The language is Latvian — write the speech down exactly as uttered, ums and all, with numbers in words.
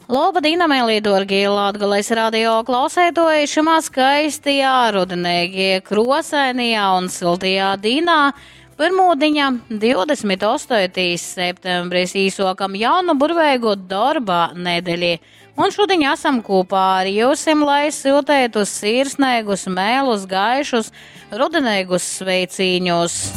Labdien, Amēlija Dorgija, Latgales radio klausētoji, šamā skaistajā, rudenīgajā, krosainajā un siltajā dīnā. Pirmūdiņa divdesmit astotais septembris īsokam jaunu burveigu darba nedeļi. Un šodien esam kopā ar jūsim, lai siltētu sirsnēgus, mēlus, gaišus, rudenīgus sveicīņus.